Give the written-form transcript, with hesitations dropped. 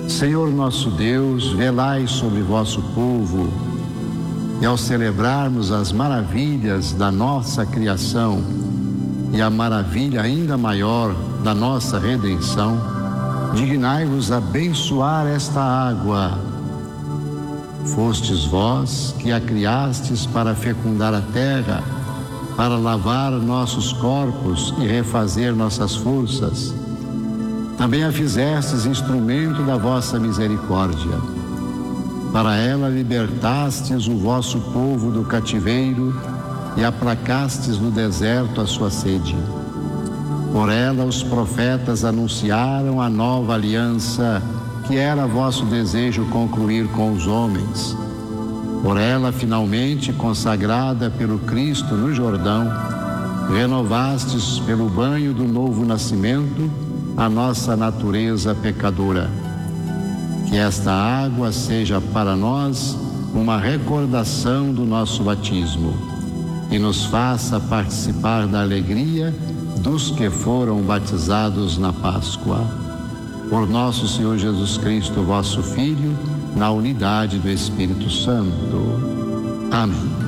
Senhor nosso Deus, velai sobre vosso povo, e ao celebrarmos as maravilhas da nossa criação e a maravilha ainda maior da nossa redenção, dignai-vos abençoar esta água. Fostes vós que a criastes para fecundar a terra, para lavar nossos corpos e refazer nossas forças. Também a fizestes instrumento da vossa misericórdia. Para ela libertastes o vosso povo do cativeiro e aplacastes no deserto a sua sede. Por ela os profetas anunciaram a nova aliança que era vosso desejo concluir com os homens. Por ela, finalmente consagrada pelo Cristo no Jordão, renovastes pelo banho do novo nascimento a nossa natureza pecadora. Que esta água seja para nós uma recordação do nosso batismo e nos faça participar da alegria dos que foram batizados na Páscoa. Por nosso Senhor Jesus Cristo, vosso Filho, na unidade do Espírito Santo. Amém.